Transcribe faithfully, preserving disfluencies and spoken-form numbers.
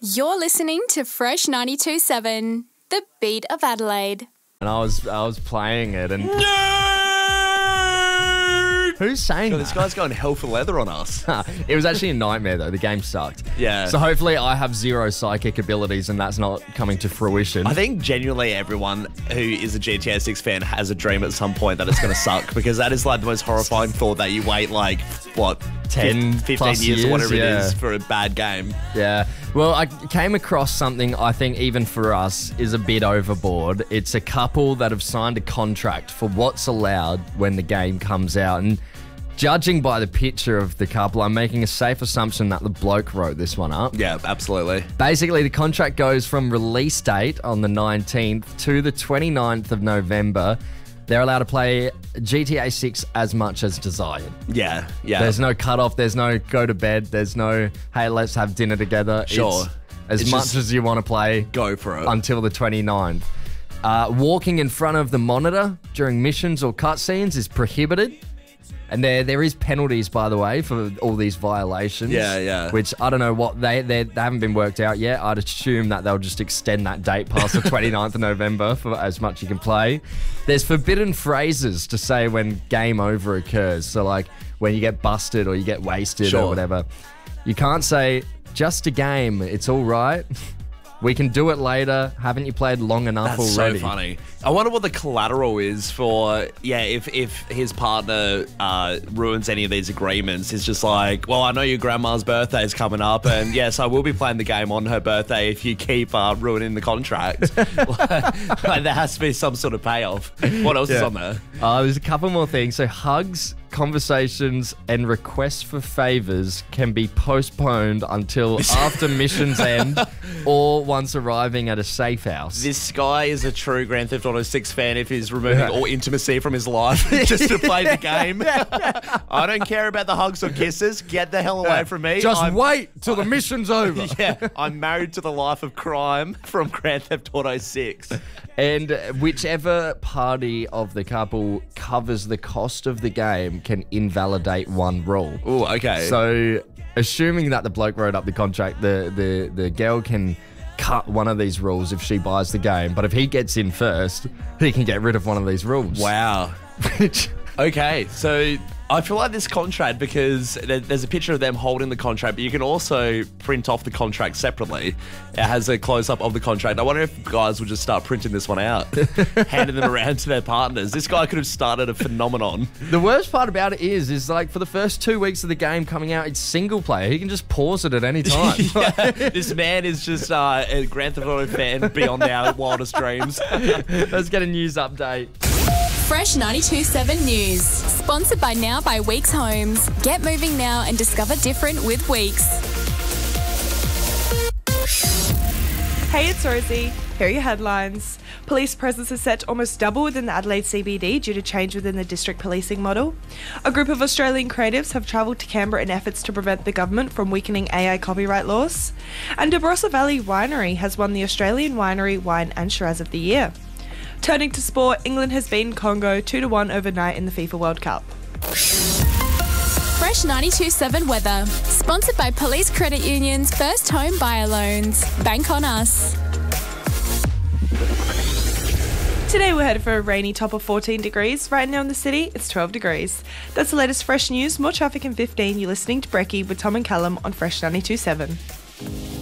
You're listening to Fresh ninety-two point seven, the beat of Adelaide. And I was I was playing it and... Nerd! Who's saying God, that? this guy's going hell for leather on us. It was actually a nightmare, though. The game sucked. Yeah. So hopefully I have zero psychic abilities and that's not coming to fruition. I think genuinely everyone who is a G T A six fan has a dream at some point that it's going to suck, because that is like the most horrifying thought, that you wait like, what, ten, fifteen plus years, years or whatever yeah. it is for a bad game. Yeah. Well, I came across something I think even for us is a bit overboard. It's a couple that have signed a contract for what's allowed when the game comes out. And judging by the picture of the couple, I'm making a safe assumption that the bloke wrote this one up. Yeah, absolutely. Basically, the contract goes from release date on the nineteenth to the twenty-ninth of November. They're allowed to play G T A six as much as desired. Yeah, yeah. There's no cutoff. There's no go to bed. There's no, hey, let's have dinner together. Sure. It's as It's much just as you want to play. Go for it. Until the twenty-ninth. Uh, walking in front of the monitor during missions or cutscenes is prohibited. And there, there is penalties, by the way, for all these violations. Yeah, yeah. Which I don't know what they, they they haven't been worked out yet. I'd assume that they'll just extend that date past the twenty-ninth of November for as much you can play. There's forbidden phrases to say when game over occurs. So like when you get busted or you get wasted Sure. or whatever. You can't say, just a game, it's all right. We can do it later. Haven't you played long enough That's already? so funny. I wonder what the collateral is for, yeah, if, if his partner uh, ruins any of these agreements. It's just like, well, I know your grandma's birthday is coming up, and yes, I will be playing the game on her birthday if you keep uh, ruining the contract. Like, there has to be some sort of payoff. What else is Yeah. on there? Uh, there's a couple more things. So hugs, conversations, and requests for favors can be postponed until after missions end or once arriving at a safe house. This guy is a true Grand Theft Auto six fan if he's removing Yeah. all intimacy from his life just to play the game. I don't care about the hugs or kisses. Get the hell away from me. Just I'm, wait till the mission's over. Yeah, I'm married to the life of crime from Grand Theft Auto six. And whichever party of the couple covers the cost of the game can invalidate one rule. Oh, okay. So, assuming that the bloke wrote up the contract, the, the, the girl can cut one of these rules if she buys the game. But if he gets in first, he can get rid of one of these rules. Wow. Which, Okay, so I feel like this contract, because there- there's a picture of them holding the contract, but you can also print off the contract separately. It has a close-up of the contract. I wonder if guys would just start printing this one out, handing them around to their partners. This guy could have started a phenomenon. the worst part about it is, is like for the first two weeks of the game coming out, it's single player. He can just pause it at any time. Yeah, this man is just uh, a Grand Theft Auto fan beyond our wildest dreams. Let's get a news update. Fresh ninety-two point seven News. Sponsored by Now by Weeks Homes. Get moving now and discover different with Weeks. Hey, it's Rosie. Here are your headlines. Police presence is set to almost double within the Adelaide C B D due to change within the district policing model. A group of Australian creatives have travelled to Canberra in efforts to prevent the government from weakening A I copyright laws. And De Barossa Valley Winery has won the Australian Winery Wine and Shiraz of the Year. Turning to sport, England has beaten Congo two to one overnight in the FIFA World Cup. Fresh ninety-two point seven weather. Sponsored by Police Credit Union's First Home Buyer Loans. Bank on us. Today we're headed for a rainy top of fourteen degrees. Right now in the city, it's twelve degrees. That's the latest fresh news. More traffic in fifteen. You're listening to Brekkie with Tom and Callum on Fresh ninety-two point seven.